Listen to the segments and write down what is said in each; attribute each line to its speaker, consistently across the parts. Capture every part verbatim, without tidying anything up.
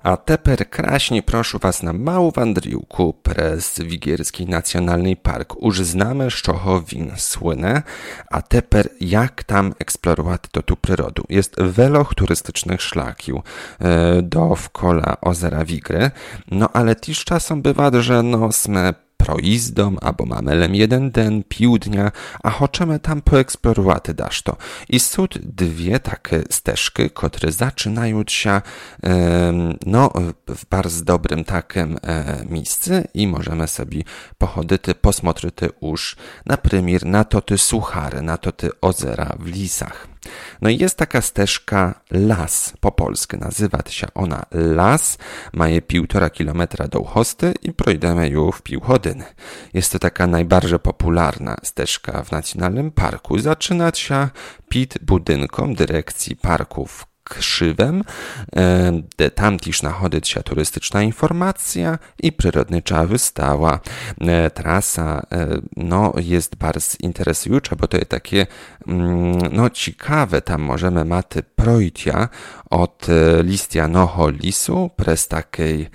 Speaker 1: A teper kraśnie proszę was na mału wandriłku prez Wigierski Nacjonalny Park. Už znamy Szczochowin słynę, a teper jak tam eksplorować to tu przyrodu. Jest wiele turystycznych szlakiów e, dookoła ozera Wigry, no ale też czasem bywa, że no sme proizdą, albo mamy lem jeden den, pół dnia, a chcemy tam poeksplorować dasz to. I są dwie takie ścieżki, które zaczynają się e, no, w bardzo dobrym takim e, miejscu i możemy sobie pochodzić, posmotrzyć już na przykład na to te suchary, na to te ozera w lisach. No i jest taka ścieżka Las po polsku, nazywa się ona Las, ma je półtora kilometra do Uchosty i projdemy ją w pół godziny. Jest to taka najbardziej popularna ścieżka w Nacjonalnym Parku. Zaczyna się przed budynkiem dyrekcji parków Krzywem, e, tam też nachodzi się turystyczna informacja i przyrodnicza wystawa. E, trasa e, no, jest bardzo interesująca, bo to jest takie mm, no, ciekawe. Tam możemy maty projścia od e, listianoho lisu przez takiej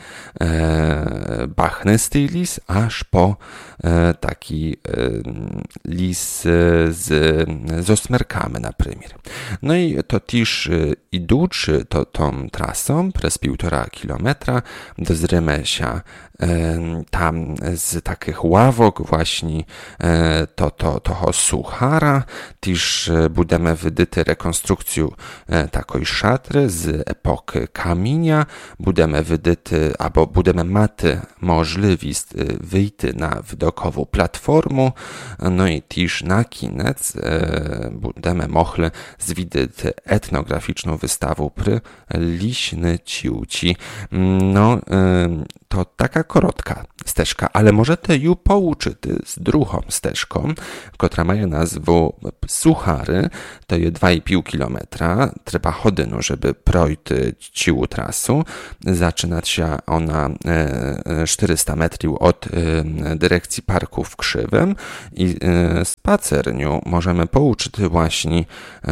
Speaker 1: e, bachnysty lis, aż po e, taki e, lis z, z osmerkami na przykład. No i to też e, idący to tą trasą przez półtora kilometra dozrymy się e, tam z takich ławok właśnie e, to, to, toho suchara, też e, będziemy wydyty rekonstrukcję e, takiej szatry z epoki kamienia, będziemy wydyty, albo będziemy maty możliwość e, wyjść na widokową platformę, no i też na koniec e, będziemy mogli zwidzieć etnograficzną wystawę przy liśny ciuci. No, to taka krótka ścieżka, ale możecie ją połączyć z drugą ścieżką, która ma nazwę Suchary, to jest dwa i pół kilometra, trzeba chodynu, żeby projść ciłu trasu. Zaczyna się ona czterysta metrów od dyrekcji parku w Krzywym i spacerniu możemy połączyć właśnie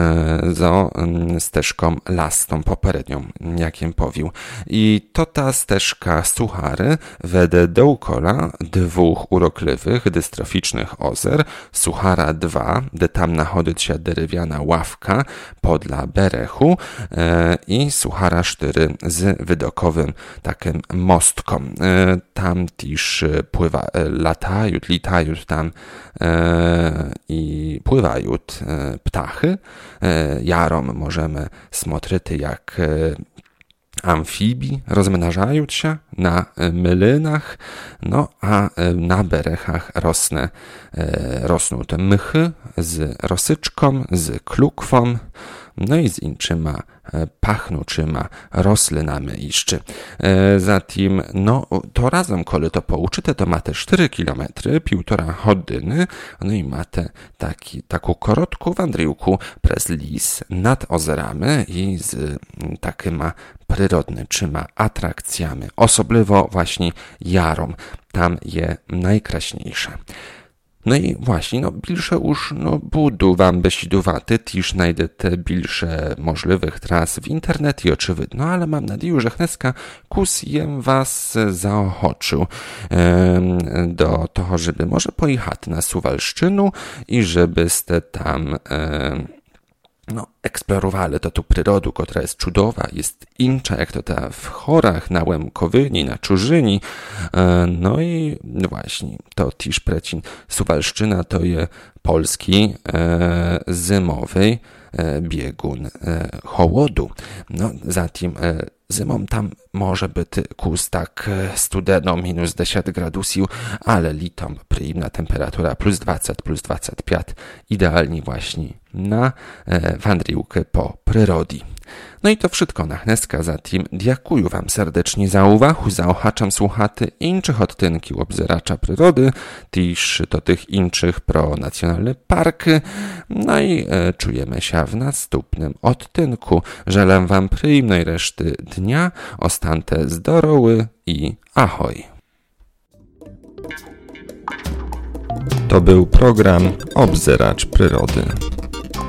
Speaker 1: z ścieżką Las, tą poprzednią, jak jem powił. I to ta ścieżka Suchary wede dookoła dwóch urokliwych, dystroficznych ozer, Suchara dwa, gdzie tam nachodzi się derywiana ławka podla berechu e, i Suchara cztery z widokowym takim mostką. E, tam też pływa, e, latają, litają tam e, i pływają e, ptachy. E, jarom możemy smotrzyć jak e, amfibii rozmnażają się na mylynach, no a na berechach rosnę, rosną te mychy z rosyczką, z klukwą, no i z inczyma pachnuczyma roślinami jeszcze. Zatem, no, to razem, kole to połączyte, to ma te cztery kilometry, półtora godziny, no i ma te taki, taką krótką wandriłkę przez lis nad ozerami i z takyma przyrodnyczyma atrakcjami. Osobliwo właśnie jarom, tam je najkraśniejsze. No i właśnie, no, bilsze już, no, budu wam besiduwaty, też znajdziecie bilsze możliwych tras w internecie, oczywiście, no, ale mam nadzieję, że chneska kus jem was zaochoczył e, do toho, żeby może pojechać na Suwalszczynu i żebyście tam e, no, eksplorowali to tu przyrodu, która jest cudowa, jest incza, jak to ta w Chorach, na Łemkowyni, na Czurzyni. No i właśnie, to też precin Suwalszczyna to jest polski e, zimowy e, biegun e, hołodu. No, zatem e, zimą tam może być kus tak studeno minus dziesięć gradusów, ale litom przyjemna temperatura plus dwadzieścia, plus dwadzieścia pięć, idealnie właśnie na e, wandriłkę po przyrodzie. No i to wszystko na chneska, zatem dziękuję wam serdecznie za uwagę, za ochaczam słuchaty inczych odtynki obzeracza przyrody, też to tych inczych pro nacjonalne parki, no i e, czujemy się w następnym odtynku. Żelę wam przyjemnej reszty dnia, ostante zdoroły i ahoj. To był program Obzeracz Przyrody.